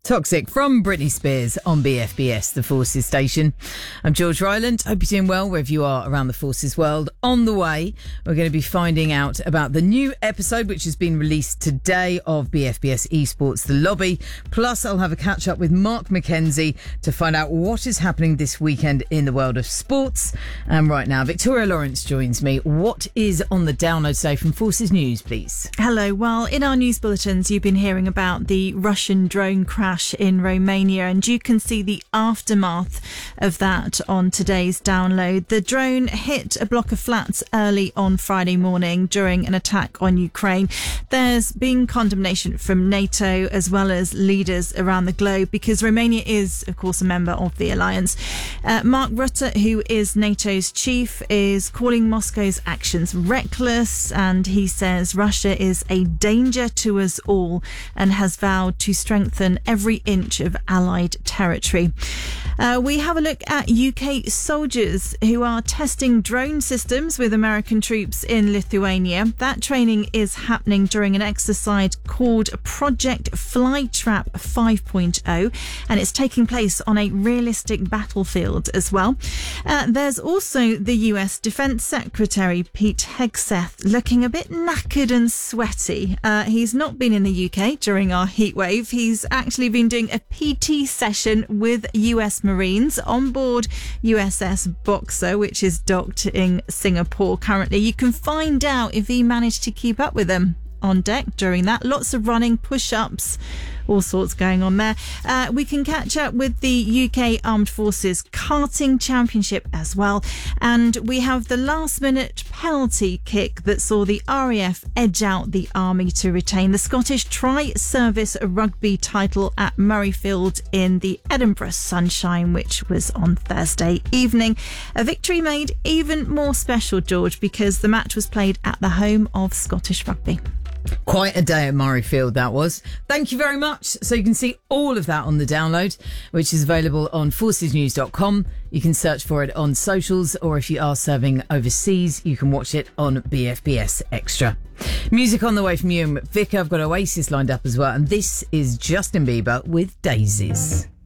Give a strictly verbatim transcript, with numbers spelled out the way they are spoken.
Toxic from Britney Spears on B F B S, the Forces station. I'm George Ryland. Hope you're doing well wherever you are around the Forces world. On the way, we're going to be finding out about the new episode which has been released today of B F B S Esports The Lobby. Plus, I'll have a catch up with Mark McKenzie to find out what is happening this weekend in the world of sports. And right now, Victoria Lawrence joins me. What is on the download today from Forces News, please? Hello. Well, in our news bulletins, you've been hearing about the Russian drone crash in Romania, and you can see the aftermath of that on today's download. The drone hit a block of flats early on Friday morning during an attack on Ukraine. There's been condemnation from NATO as well as leaders around the globe because Romania is, of course, a member of the alliance. Uh, Mark Rutte, who is NATO's chief, is calling Moscow's actions reckless, and he says Russia is a danger to us all and has vowed to strengthen every every inch of Allied territory. Uh, we have a look at U K soldiers who are testing drone systems with American troops in Lithuania. That training is happening during an exercise called Project Flytrap five point oh, and it's taking place on a realistic battlefield as well. Uh, there's also the U S Defense Secretary Pete Hegseth looking a bit knackered and sweaty. Uh, he's not been in the U K during our heatwave. He's actually been doing a P T session with U S Marines on board U S S Boxer, which is docked in Singapore currently. You can find out if he managed to keep up with them on deck during that. Lots of running, push-ups, all sorts going on there. Uh, we can catch up with the U K Armed Forces Karting Championship as well. And we have the last-minute penalty kick that saw the R A F edge out the Army to retain the Scottish Tri-Service Rugby title at Murrayfield in the Edinburgh Sunshine, which was on Thursday evening. A victory made even more special, George, because the match was played at the home of Scottish Rugby. Quite a day at Murrayfield that was. Thank you very much. So you can see all of that on the download, which is available on forces news dot com. You can search for it on socials, or if you are serving overseas, you can watch it on B F B S Extra. Music on the way from you and Vic. I've got Oasis lined up as well, and this is Justin Bieber with Daisies.